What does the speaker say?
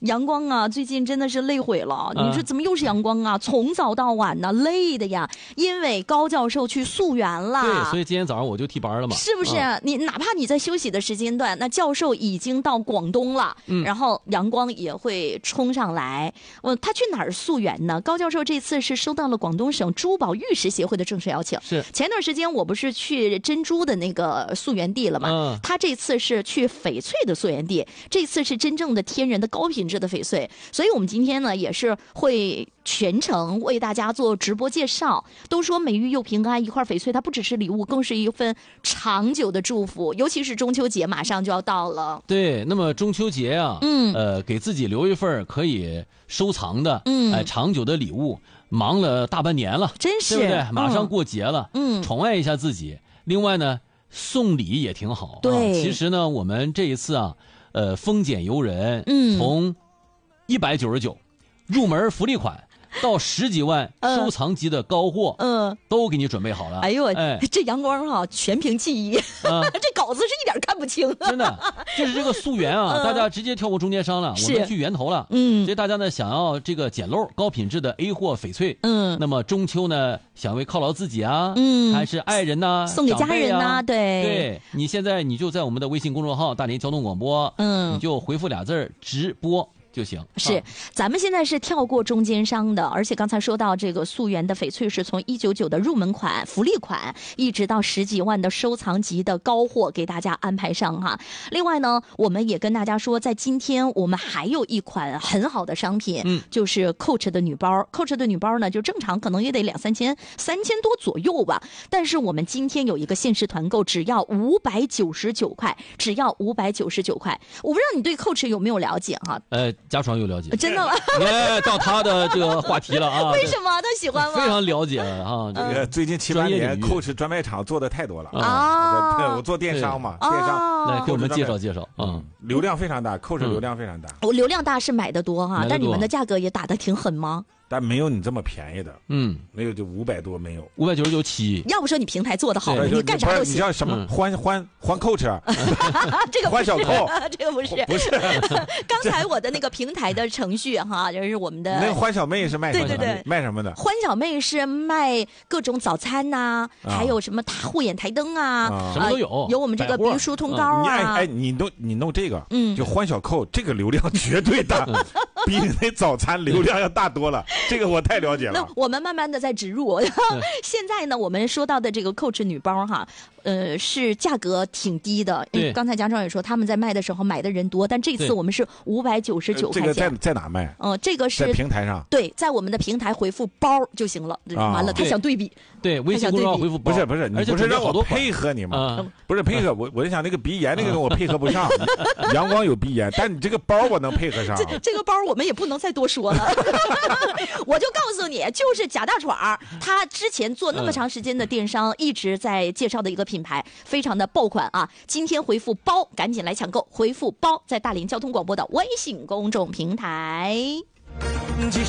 阳光啊，最近真的是累毁了。你说怎么又是阳光啊？从早到晚呢，累的呀。因为高教授去溯源了。 对，所以今天早上我就替班了嘛。 是不是？你哪怕你在休息的时间段，那教授已经到广东了，然后阳光也会冲上来。他去哪儿溯源呢？高教授这次是收到了广东省珠宝玉石协会的正式邀请。 是前段时间我不是去珍珠的那个溯源地了吗？他这次是去翡翠的溯源地，这次是真正的天然的高品质的翡翠。所以我们今天呢也是会全程为大家做直播介绍。都说美玉又平安，一块翡翠它不只是礼物，更是一份长久的祝福。尤其是中秋节马上就要到了。 对，那么中秋节啊，给自己留一份可以收藏的，长久的礼物。忙了大半年了， 真是， 对不对？马上过节了，宠爱一下自己。另外呢，送礼也挺好。 对， 其实呢，我们这一次啊，丰俭由人，从199入门福利款。到10几万收藏级的高货，都给你准备好了。 哎呦，这阳光哈，全凭记忆，这稿子是一点看不清。 真的，就是这个溯源啊，大家直接跳过中间商了，我们去源头了。所以大家呢想要这个捡漏高品质的 A 货翡翠，那么中秋呢想为犒劳自己啊，还是爱人呐， 送给家人呐， 对，你现在你就在我们的微信公众号大连交通广播，你就回复俩字直播。就行。 是，咱们现在是跳过中间商的，而且刚才说到这个溯源的翡翠是从199的入门款、福利款，一直到10几万的收藏级的高货给大家安排上哈。另外呢，我们也跟大家说，在今天我们还有一款很好的商品，就是 Coach 的女包。Coach 的女包呢，就正常可能也得2、3千，3000多左右吧。但是我们今天有一个限时团购，只要599块，只要599块。我不知道你对 Coach 有没有了解哈？ 家爽有了解， 真的吗？ 到他的这个话题了啊！ 为什么他喜欢吗？ 非常了解啊！ 这个最近7、8年 ，Coach 专卖场做的太多了啊！我做电商嘛，电商来给我们介绍介绍啊！ 流量非常大，Coach 流量非常大。 我流量大是买的多哈，但你们的价格也打得挺狠吗？ 但没有你这么便宜的，没有就500多，没有 599起。 要不说你平台做得好，你干啥都行。 你叫什么？换 Coach， 这个换小扣， 这个不是。刚才我的那个平台的程序哈，就是我们的那个欢小妹是卖什么的？对，卖什么的？ 欢小妹是卖各种早餐呐，还有什么护眼台灯啊， 什么都有。 有我们这个鼻舒通膏啊。 你弄这个，就欢小扣，这个流量绝对大，比你那早餐流量要大多了。这个我太了解了。 那我们慢慢的在植入。现在呢，我们说到的这个 Coach 女包哈，是价格挺低的。刚才家长也说他们在卖的时候买的人多，但这次我们是599块钱。 这个在哪卖？ 这个是在平台上。 对，在我们的平台回复包就行了。完了，他想对比。 对，微信公众号回复包。 不是，你不是让我配合你吗？不是配合我就想那个鼻炎那个我配合不上。阳光有鼻炎，但你这个包我能配合上。 这个包我们也不能再多说了。我就告诉你，就是贾大闯，他之前做那么长时间的电商，一直在介绍的一个品牌，非常的爆款啊！今天回复包，赶紧来抢购，回复包在大连交通广播的微信公众平台。 即使